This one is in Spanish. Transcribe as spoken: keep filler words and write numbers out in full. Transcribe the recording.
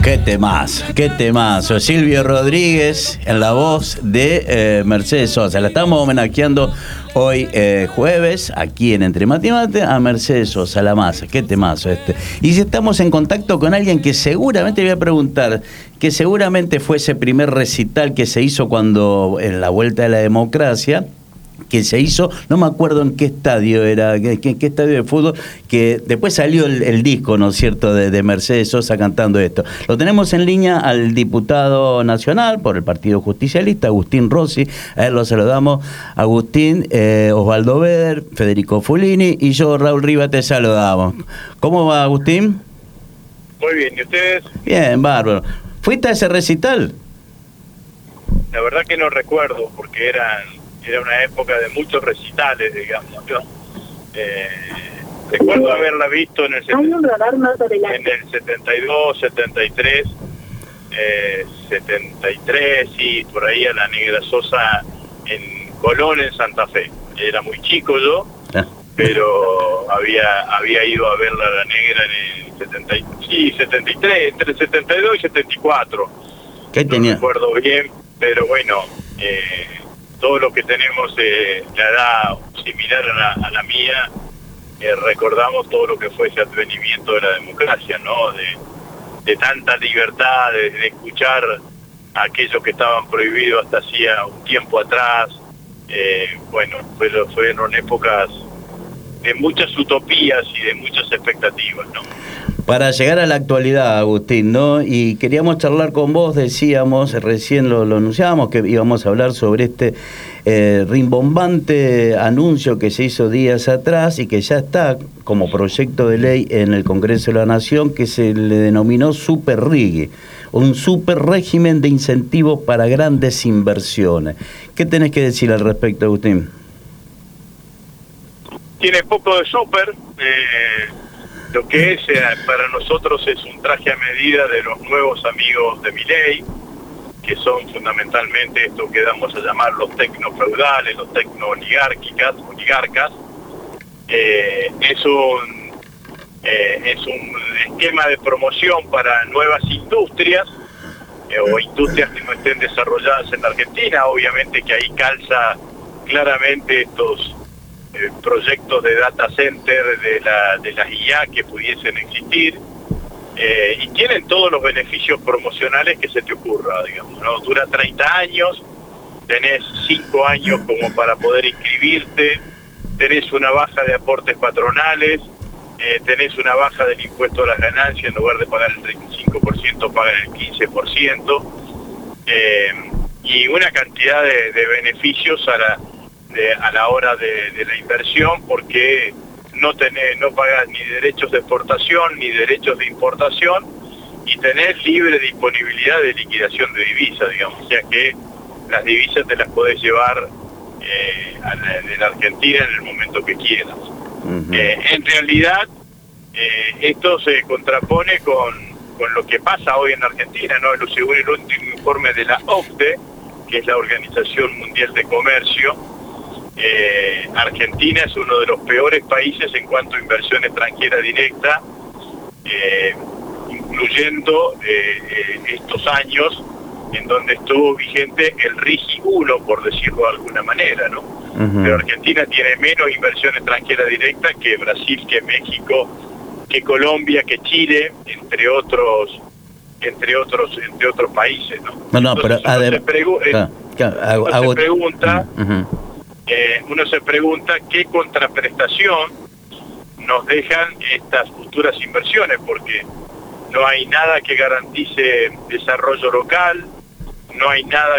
Qué temazo, qué temazo. Silvio Rodríguez en la voz de eh, Mercedes Sosa. La estamos homenajeando hoy eh, jueves, aquí en Entre Mate y Mate, a Mercedes Sosa, la masa. Qué temazo este. Y si estamos en contacto con alguien que seguramente, voy a preguntar, que seguramente fue ese primer recital que se hizo cuando, en la Vuelta de la Democracia, que se hizo, no me acuerdo en qué estadio era, en qué, qué estadio de fútbol, que después salió el, el disco, ¿no es cierto?, de, de Mercedes Sosa cantando esto. Lo tenemos en línea al diputado nacional por el Partido Justicialista, Agustín Rossi. A él lo saludamos. Agustín, eh, Osvaldo Beder, Federico Fulini y yo, Raúl Riva, te saludamos. ¿Cómo va, Agustín? Muy bien, ¿y ustedes? Bien, bárbaro. ¿Fuiste a ese recital? La verdad que no recuerdo, porque eran... era una época de muchos recitales, digamos. ¿No? Eh, recuerdo haberla visto en el, en el setenta y dos, setenta y tres, eh, setenta y tres, sí, por ahí a la Negra Sosa en Colón, en Santa Fe. Era muy chico yo, ah. pero había había ido a verla a la Negra en el setenta, sí, setenta y tres, entre el setenta y dos y setenta y cuatro. ¿Qué tenía? No recuerdo bien, pero bueno... Eh, todo lo que tenemos eh, la edad similar a la, a la mía, eh, recordamos todo lo que fue ese advenimiento de la democracia, ¿no? De, de tanta libertad, de, de escuchar a aquellos que estaban prohibidos hasta hacía un tiempo atrás. Eh, bueno, fueron, fueron épocas de muchas utopías y de muchas expectativas, ¿no? Para llegar a la actualidad, Agustín, ¿no? Y queríamos charlar con vos, decíamos, recién lo, lo anunciábamos, que íbamos a hablar sobre este eh, rimbombante anuncio que se hizo días atrás y que ya está como proyecto de ley en el Congreso de la Nación, que se le denominó Super Rigui, un super régimen de incentivos para grandes inversiones. ¿Qué tenés que decir al respecto, Agustín? Tiene poco de súper, eh... lo que es eh, para nosotros es un traje a medida de los nuevos amigos de Milei, que son fundamentalmente esto que damos a llamar los tecnofeudales, los tecno-oligárquicas, oligarcas. Eh, es un eh, es un esquema de promoción para nuevas industrias eh, o industrias que no estén desarrolladas en la Argentina. Obviamente que ahí calza claramente estos Eh, proyectos de data center de, la, de las I A que pudiesen existir, eh, y tienen todos los beneficios promocionales que se te ocurra, digamos, ¿no? Dura treinta años, tenés cinco años como para poder inscribirte, tenés una baja de aportes patronales, eh, tenés una baja del impuesto a las ganancias, en lugar de pagar el treinta y cinco por ciento pagan el quince por ciento, eh, y una cantidad de, de beneficios a la De, a la hora de, de la inversión, porque no tenés, no pagás ni derechos de exportación ni derechos de importación y tenés libre disponibilidad de liquidación de divisas, digamos, o sea que las divisas te las podés llevar eh, a la, de la Argentina en el momento que quieras. Uh-huh. eh, en realidad eh, esto se contrapone con, con lo que pasa hoy en Argentina, ¿no? Según el último informe de la O C D E, que es la Organización Mundial de Comercio, Eh, Argentina es uno de los peores países en cuanto a inversión extranjera directa, eh, incluyendo eh, eh, estos años en donde estuvo vigente el RIGI uno, por decirlo de alguna manera, ¿no? Uh-huh. Pero Argentina tiene menos inversión extranjera directa que Brasil, que México, que Colombia, que Chile, entre otros, entre otros, entre otros países, ¿no? No, no, pero uno adem- se, pregu- eh, claro, claro, uno hago- se pregunta. Uh-huh. Eh, uno se pregunta qué contraprestación nos dejan estas futuras inversiones, porque no hay nada que garantice desarrollo local, no hay nada